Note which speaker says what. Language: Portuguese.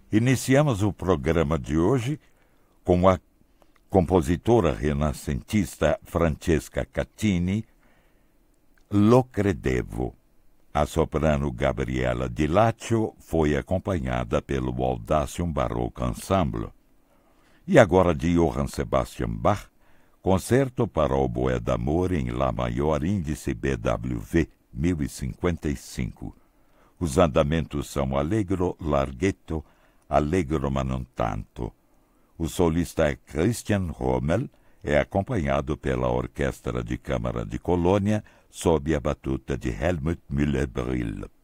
Speaker 1: Iniciamos o programa de hoje com a compositora renascentista Francesca Caccini, Lo Credevo. A soprano Gabriela Di Laccio foi acompanhada pelo Audacium Baroque Ensemble. E agora de Johann Sebastian Bach, concerto para oboé d'amor em Lá maior índice BWV 1055. Os andamentos são allegro, larghetto, allegro ma non tanto. O solista é Christian Rommel, é acompanhado pela Orquestra de Câmara de Colônia, sob a batuta de Helmut Müller-Brill.